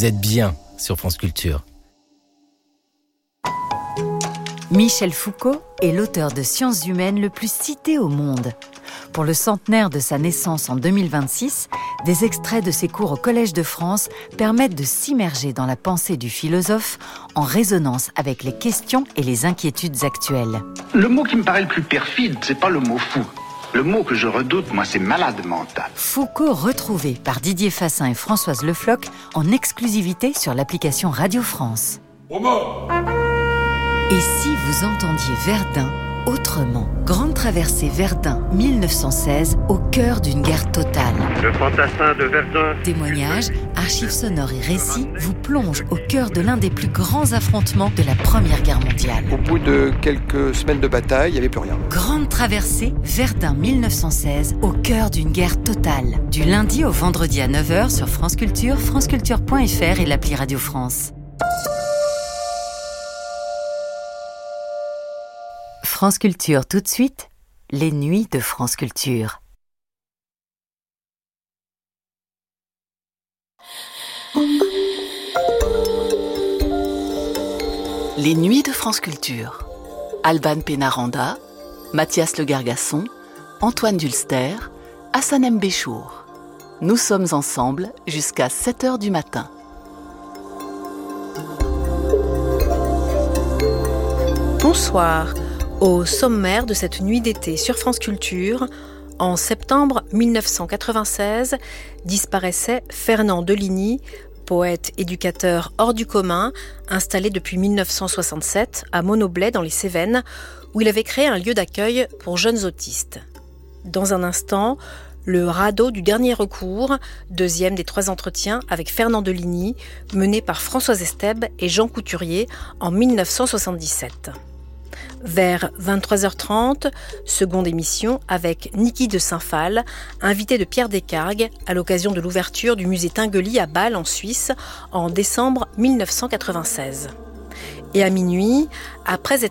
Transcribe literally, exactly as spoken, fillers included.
Vous êtes bien sur France Culture. Michel Foucault est l'auteur de sciences humaines le plus cité au monde. Pour le centenaire de sa naissance en deux mille vingt-six, des extraits de ses cours au Collège de France permettent de s'immerger dans la pensée du philosophe en résonance avec les questions et les inquiétudes actuelles. Le mot qui me paraît le plus perfide, c'est pas le mot fou. Le mot que je redoute, moi, c'est malade mental. Foucault retrouvé par Didier Fassin et Françoise Le Floch en exclusivité sur l'application Radio France. Romain. Et si vous entendiez Verdun autrement? Grande traversée Verdun mille neuf cent seize, au cœur d'une guerre totale. Le fantassin de Verdun. Témoignages, archives sonores et récits vous plongent au cœur de l'un des plus grands affrontements de la Première Guerre mondiale. Au bout de quelques semaines de bataille, il n'y avait plus rien. Grande traversée Verdun mille neuf cent seize, au cœur d'une guerre totale. Du lundi au vendredi à neuf heures sur France Culture, franceculture point f r et l'appli Radio France. France Culture tout de suite, les nuits de France Culture. Les nuits de France Culture. Alban Pénaranda, Mathias Le Gargasson, Antoine Dulster, Hassan M. Béchour. Nous sommes ensemble jusqu'à sept heures du matin. Bonsoir. Au sommaire de cette nuit d'été sur France Culture, en septembre mille neuf cent quatre-vingt-seize, disparaissait Fernand Deligny, poète éducateur hors du commun, installé depuis mille neuf cent soixante-sept à Monoblet dans les Cévennes, où il avait créé un lieu d'accueil pour jeunes autistes. Dans un instant, le radeau du dernier recours, deuxième des trois entretiens avec Fernand Deligny, mené par Françoise Estèbe et Jean Couturier en mille neuf cent soixante-dix-sept. Vers vingt-trois heures trente, seconde émission avec Niki de Saint-Phal, invité de Pierre Descargues à l'occasion de l'ouverture du musée Tinguely à Bâle en Suisse en décembre mille neuf cent quatre-vingt-seize. Et à minuit, après être